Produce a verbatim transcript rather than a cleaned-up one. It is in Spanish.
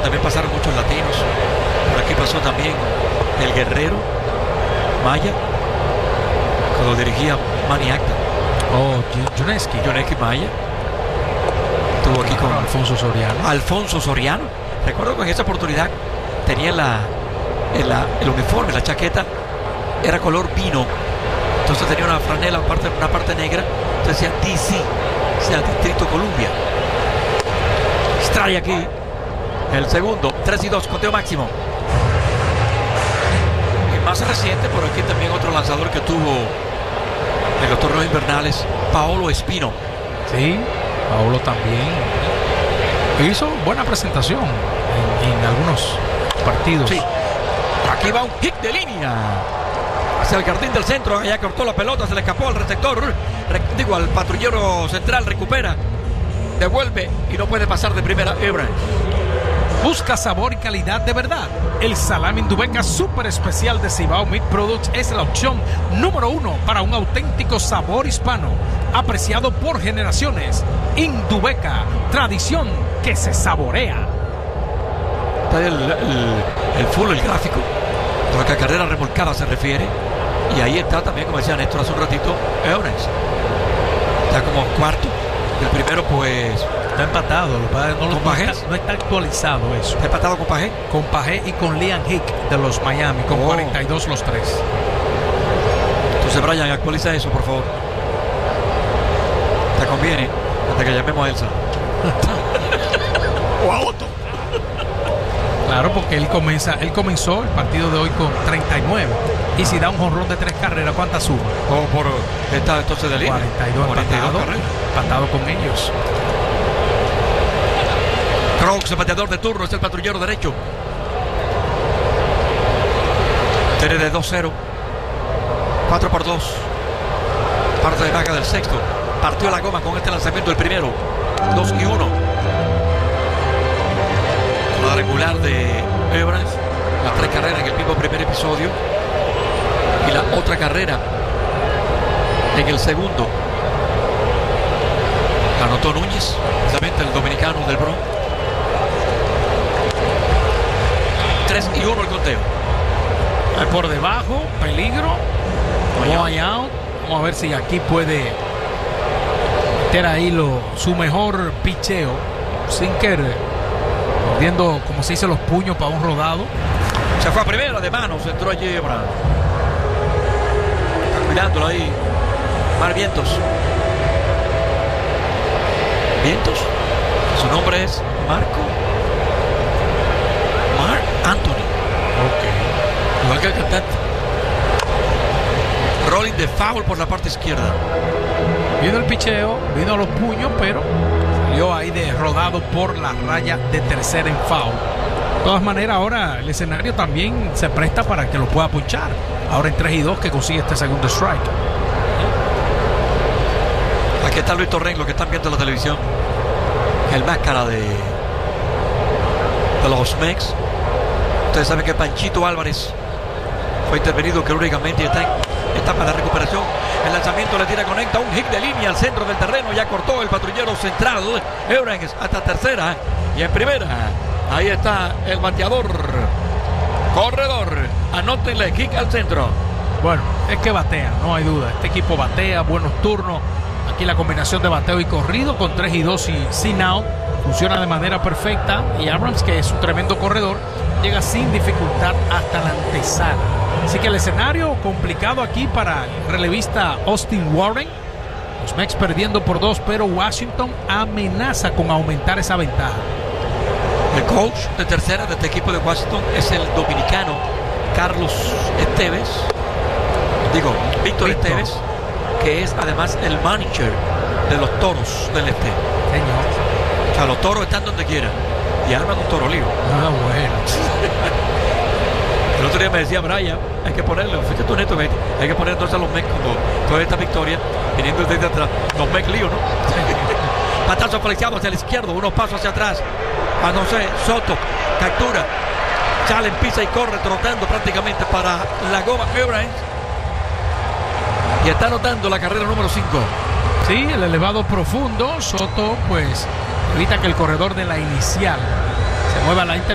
también pasaron muchos latinos. Por aquí pasó también el Guerrero Maya, que lo dirigía Manny Acta. Oh, Juneski. Juneski Maya. Estuvo aquí con Alfonso Soriano. Alfonso Soriano. Recuerdo que en esa oportunidad tenía la, el, la, el uniforme, la chaqueta, era color vino. Entonces tenía una franela, parte, una parte negra. Entonces decía D C, o sea, Distrito Columbia. Extrae aquí el segundo, tres y dos, conteo máximo. Y más reciente, por aquí también otro lanzador que tuvo en los torneos invernales, Paolo Espino. Sí, Paolo también hizo buena presentación en, en algunos partidos. Sí. Aquí va un kick de línea hacia el jardín del centro. Allá cortó la pelota, se le escapó al receptor. Re, digo, al patrullero central, recupera, devuelve y no puede pasar de primera. Abrams. Busca sabor y calidad de verdad. El salami Indubeca Super Especial de Cibao Meat Products es la opción número uno para un auténtico sabor hispano, apreciado por generaciones. Indubeca, tradición que se saborea. Está el, el, el full, el gráfico, a la que carrera remolcada se refiere. Y ahí está también, como decía Néstor hace un ratito, Abrams. Está como cuarto. El primero, pues, está empatado. No, ¿Con Pajé? Está, no está actualizado eso. ¿Está empatado con Pajé? Con Pajé y con Liam Hick de los Miami, con oh. cuarenta y dos los tres. Entonces, Brian, actualiza eso, por favor. Te conviene, hasta que llamemos a Elsa. O a Otto. Claro, porque él comienza, él comenzó el partido de hoy con treinta y nueve. Y si da un jonrón de tres carreras, ¿cuántas suma? O por esta entonces de línea. cuarenta y dos, cuarenta y dos empatado, empatado con ellos. Crocs, el bateador de turno, es el patrullero derecho. Tiene de dos cero. cuatro por dos. Parte de vaga del sexto. Partió la goma con este lanzamiento el primero. dos y uno. La regular de Abrams. Las tres carreras en el mismo primer episodio. Y la otra carrera en el segundo. La anotó Núñez, precisamente el dominicano del Bronx. tres y uno el conteo. Por debajo, peligro. No hay out. Vamos a ver si aquí puede meter ahí lo, su mejor picheo. Sin querer, viendo como se dice los puños para un rodado. Se fue a primera de manos, entró allí Abrams. Está cuidándolo ahí. Mar Vientos. Vientos. Su nombre es Marco Mark Anthony. Ok. Igual que el cantante. Rolling de foul por la parte izquierda. Vino el picheo, vino los puños, pero salió ahí de rodado por la raya de tercera en foul. De todas maneras, ahora el escenario también se presta para que lo pueda punchar. Ahora en tres y dos que consigue este segundo strike. Aquí está Luis Torren, lo que están viendo en la televisión. El máscara de, de los Mex. Ustedes saben que Panchito Álvarez fue intervenido quirúrgicamente y está en etapa de recuperación. El lanzamiento le tira, conecta un hit de línea al centro del terreno. Ya cortó el patrullero central Abrams hasta tercera. Y en primera, ahí está el bateador corredor. Anótenle, kick al centro. Bueno, es que batea, no hay duda. Este equipo batea, buenos turnos. Aquí la combinación de bateo y corrido con tres y dos y sin out funciona de manera perfecta. Y Abrams, que es un tremendo corredor, llega sin dificultad hasta la antesala. Así que el escenario complicado aquí para el relevista Austin Warren. Los Mex perdiendo por dos, pero Washington amenaza con aumentar esa ventaja. El coach de tercera de este equipo de Washington es el dominicano Carlos Esteves. Digo, Víctor, Víctor Esteves, que es además el manager de los Toros del Este. Señor. O sea, los Toros están donde quieran y arman un toro lío. Ah, bueno. El otro día me decía Brian, hay que ponerle, fíjate tú Neto, hay que poner entonces a los Mex como toda esta victoria, viniendo desde atrás, los Mex lío, ¿no? Patazo flexiado hacia la izquierda, unos pasos hacia atrás, a no sé, Soto, captura, Chalen pisa y corre, trotando prácticamente para la goma Abrams. Y está anotando la carrera número cinco. Sí, el elevado profundo. Soto pues evita que el corredor de la inicial se mueva a la inter